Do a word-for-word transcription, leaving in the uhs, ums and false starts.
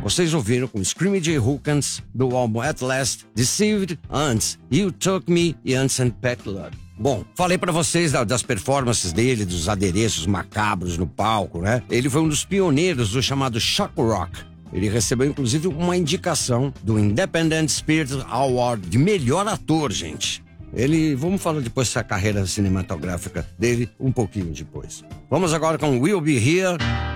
Vocês ouviram com Screaming Jay Hawkins do álbum At Last, Deceived, antes You Took Me e antes and Pet Love. Bom, falei pra vocês das performances dele, dos adereços macabros no palco, né? Ele foi um dos pioneiros do chamado shock rock. Ele recebeu, inclusive, uma indicação do Independent Spirit Award de melhor ator, gente. Ele, vamos falar depois dessa carreira cinematográfica dele um pouquinho depois. Vamos agora com We'll Be Here.